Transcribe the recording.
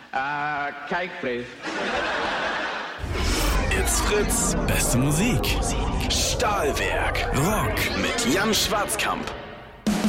Cake, please. It's Fritz, beste Musik. Stahlwerk, Rock mit Jan Schwarzkamp.